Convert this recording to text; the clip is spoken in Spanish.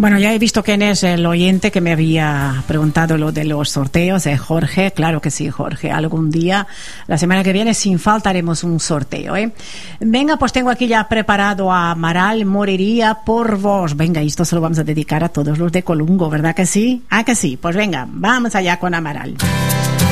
Bueno, ya he visto quién es el oyente que me había preguntado lo de los sorteos, es Jorge. Claro que sí, Jorge. Algún día, la semana que viene, sin falta haremos un sorteo, ¿eh? Venga, pues tengo aquí ya preparado a Amaral, Moriría por vos. Venga, esto se lo vamos a dedicar a todos los de Colungo, ¿verdad que sí? Ah, que sí. Pues venga, vamos allá con Amaral.